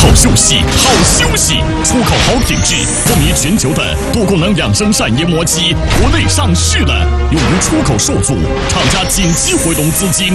好休息，好休息！出口好品质，风靡全球的多功能养生扇研磨机，国内上市了，用于出口受阻，厂家紧急回笼资金，